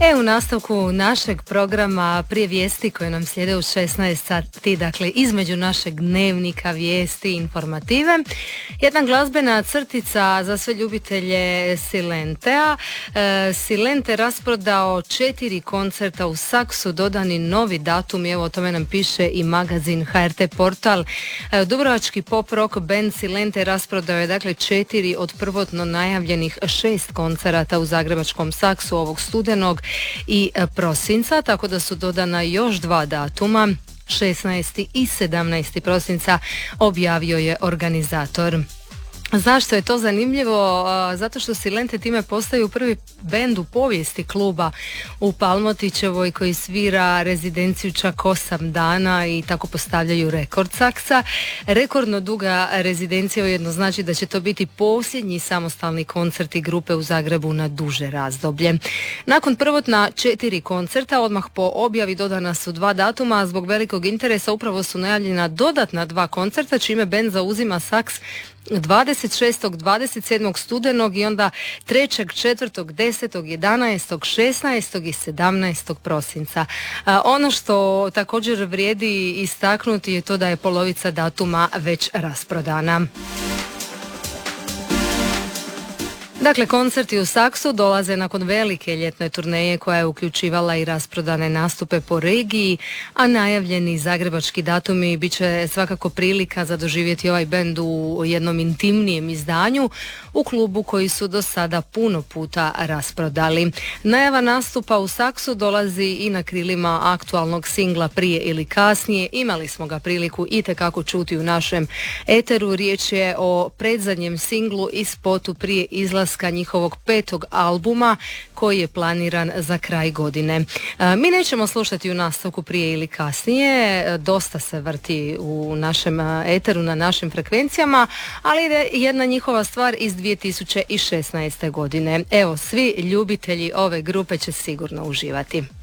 U nastavku našeg programa prije vijesti koje nam slijede u 16 sati, dakle između našeg dnevnika vijesti i informative, jedna glazbena crtica za sve ljubitelje Silentea. Silente rasprodao 4 koncerta u Saksu, dodani novi datum, evo o tome nam piše i magazin HRT portal. Dubrovački pop rock band Silente rasprodao je dakle 4 od prvotno najavljenih 6 koncerata u zagrebačkom Saksu ovog studenog i prosinca, tako da su dodana još 2 datuma, 16. i 17. prosinca, objavio je organizator. Zašto je to zanimljivo? Zato što Silente time postaju prvi bend u povijesti kluba u Palmotićevoj koji svira rezidenciju čak 8 dana i tako postavljaju rekord Saksa. Rekordno duga rezidencija ujedno znači da će to biti posljednji samostalni koncerti grupe u Zagrebu na duže razdoblje. Nakon prvotna 4 koncerta odmah po objavi dodana su 2 datuma, a zbog velikog interesa upravo su najavljena dodatna 2 koncerta čime bend zauzima Saks 26. 27. studenog i onda 3., 4., 10., 11., 16. i 17. prosinca. Ono što također vrijedi istaknuti je to da je polovica datuma već rasprodana. Dakle, koncerti u Saksu dolaze nakon velike ljetne turneje koja je uključivala i rasprodane nastupe po regiji, a najavljeni zagrebački datumi bit će svakako prilika za doživjeti ovaj bend u jednom intimnijem izdanju u klubu koji su do sada puno puta rasprodali. Najava nastupa u Saksu dolazi i na krilima aktualnog singla Prije ili kasnije. Imali smo ga priliku itekako čuti u našem eteru. Riječ je o predzadnjem singlu i spotu prije izlaska njihovog 5. albuma koji je planiran za kraj godine. Mi nećemo slušati u nastavku Prije ili kasnije, dosta se vrti u našem eteru, na našim frekvencijama, ali ide jedna njihova stvar iz 2016. godine. Evo, svi ljubitelji ove grupe će sigurno uživati.